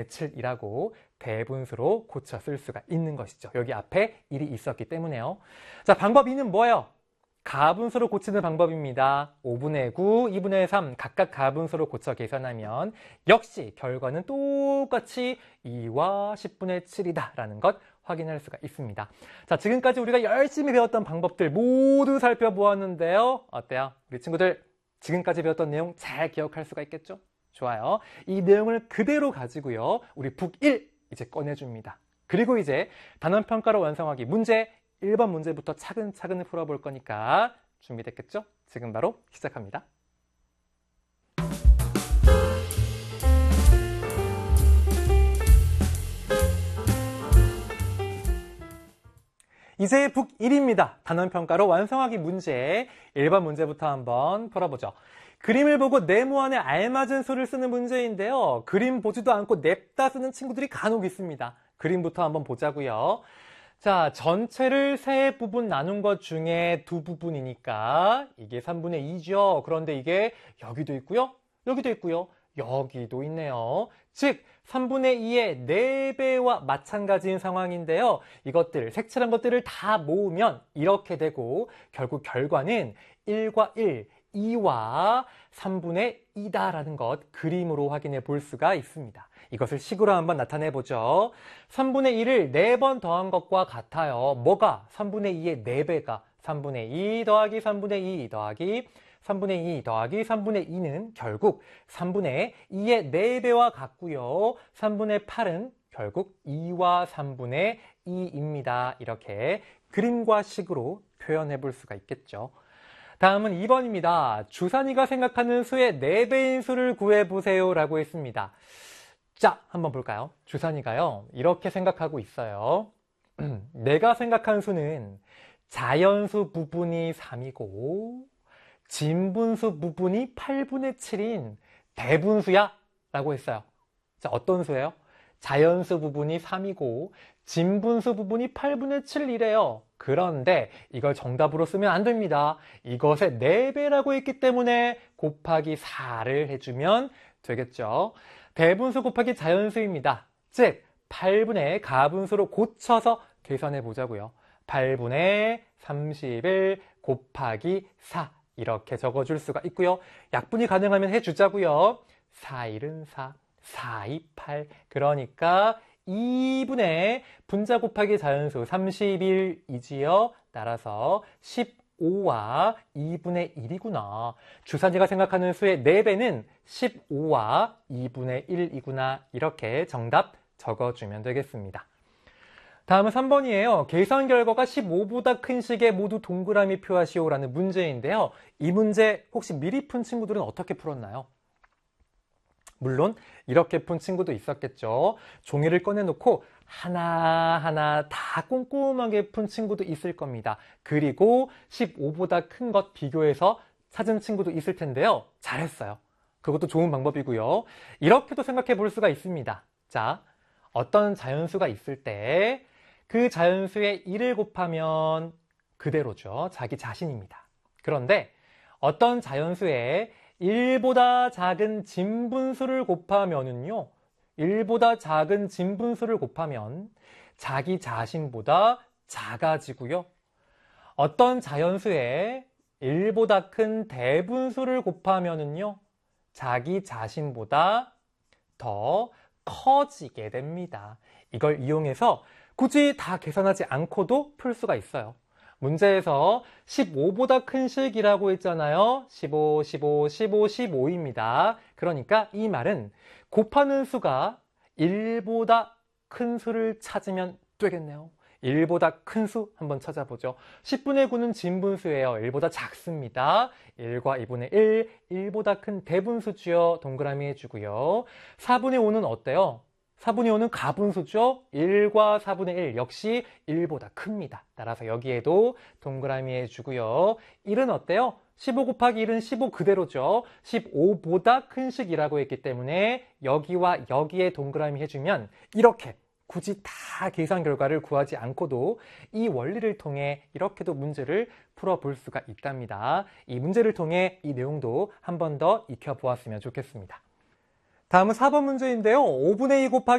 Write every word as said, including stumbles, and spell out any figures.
칠이라고 대분수로 고쳐 쓸 수가 있는 것이죠. 여기 앞에 일이 있었기 때문에요. 자, 방법 이는 뭐예요? 가분수로 고치는 방법입니다. 오분의 구, 이분의 삼 각각 가분수로 고쳐 계산하면 역시 결과는 똑같이 이와 십분의 칠이다 라는 것 확인할 수가 있습니다. 자, 지금까지 우리가 열심히 배웠던 방법들 모두 살펴보았는데요. 어때요? 우리 친구들 지금까지 배웠던 내용 잘 기억할 수가 있겠죠? 좋아요. 이 내용을 그대로 가지고요. 우리 북일 이제 꺼내줍니다. 그리고 이제 단원평가로 완성하기 문제 일 번 문제부터 차근차근 풀어볼 거니까 준비됐겠죠? 지금 바로 시작합니다. 이제 북일입니다. 단원평가로 완성하기 문제 일 번 문제부터 한번 풀어보죠. 그림을 보고 네모안에 알맞은 수를 쓰는 문제인데요. 그림 보지도 않고 냅다 쓰는 친구들이 간혹 있습니다. 그림부터 한번 보자고요. 자, 전체를 세 부분 나눈 것 중에 두 부분이니까 이게 삼분의 이죠. 그런데 이게 여기도 있고요. 여기도 있고요. 여기도 있네요. 즉 삼분의 이의 네 배와 마찬가지인 상황인데요. 이것들, 색칠한 것들을 다 모으면 이렇게 되고 결국 결과는 일과 일, 이와 삼분의 이다라는 것 그림으로 확인해 볼 수가 있습니다. 이것을 식으로 한번 나타내 보죠. 삼분의 이를 네 번 더한 것과 같아요. 뭐가? 삼분의 이의 네 배가 삼분의 이 더하기 삼분의 이 더하기 삼분의 이 더하기 삼분의 이는 결국 삼분의 이의 네 배와 같고요. 삼분의 팔은 결국 이와 삼분의 이입니다. 이렇게 그림과 식으로 표현해 볼 수가 있겠죠. 다음은 이 번입니다. 주산이가 생각하는 수의 네 배인 수를 구해보세요 라고 했습니다. 자, 한번 볼까요? 주산이가요, 이렇게 생각하고 있어요. 내가 생각한 수는 자연수 부분이 삼이고 진분수 부분이 팔분의 칠인 대분수야 라고 했어요. 자, 어떤 수예요? 자연수 부분이 삼이고 진분수 부분이 팔분의 칠이래요. 그런데 이걸 정답으로 쓰면 안 됩니다. 이것의 네 배라고 했기 때문에 곱하기 사를 해주면 되겠죠. 대분수 곱하기 자연수입니다. 즉 팔분의 가분수로 고쳐서 계산해 보자고요. 팔분의 삼십일 곱하기 사 이렇게 적어줄 수가 있고요. 약분이 가능하면 해주자고요. 사일은 사, 사이 팔 그러니까 이분의 분자 곱하기 자연수 삼십일이지요. 따라서 십오와 이분의 일이구나. 주산이가 생각하는 수의 네 배는 십오와 이분의 일이구나. 이렇게 정답 적어주면 되겠습니다. 다음은 삼 번이에요. 계산 결과가 십오보다 큰 식에 모두 동그라미 표하시오 라는 문제인데요. 이 문제 혹시 미리 푼 친구들은 어떻게 풀었나요? 물론 이렇게 푼 친구도 있었겠죠. 종이를 꺼내놓고 하나하나 다 꼼꼼하게 푼 친구도 있을 겁니다. 그리고 십오보다 큰 것 비교해서 찾은 친구도 있을 텐데요. 잘했어요. 그것도 좋은 방법이고요. 이렇게도 생각해 볼 수가 있습니다. 자, 어떤 자연수가 있을 때 그 자연수의 일을 곱하면 그대로죠. 자기 자신입니다. 그런데 어떤 자연수의 일보다 작은 진분수를 곱하면은요, 일보다 작은 진분수를 곱하면 자기 자신보다 작아지고요. 어떤 자연수의 일보다 큰 대분수를 곱하면은요, 자기 자신보다 더 커지게 됩니다. 이걸 이용해서 굳이 다 계산하지 않고도 풀 수가 있어요. 문제에서 십오보다 큰 식이라고 했잖아요. 십오, 십오, 십오, 십오입니다. 그러니까 이 말은 곱하는 수가 일보다 큰 수를 찾으면 되겠네요. 일보다 큰 수 한번 찾아보죠. 십분의 구는 진분수예요. 일보다 작습니다. 일과 이분의 일, 일보다 큰 대분수죠. 동그라미 해주고요. 사분의 오는 어때요? 사분의 오는 가분수죠. 일과 사분의 일 역시 일보다 큽니다. 따라서 여기에도 동그라미 해주고요. 일은 어때요? 십오 곱하기 일은 십오 그대로죠. 십오보다 큰 식이라고 했기 때문에 여기와 여기에 동그라미 해주면 이렇게 굳이 다 계산 결과를 구하지 않고도 이 원리를 통해 이렇게도 문제를 풀어볼 수가 있답니다. 이 문제를 통해 이 내용도 한 번 더 익혀보았으면 좋겠습니다. 다음은 사 번 문제인데요. 오분의 이 곱하기